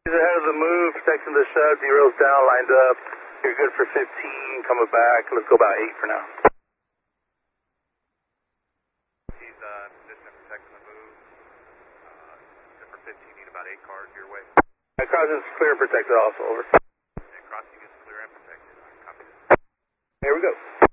He's ahead of the move, protecting the shed, the rails down, lined up. You're good for 15, coming back. Let's go about 8 for now. He's position and protecting the move. Good for 15, need about 8 cars your way. Crossing's clear, protected also, over. And crossing is clear and protected. Copy this. Here we go.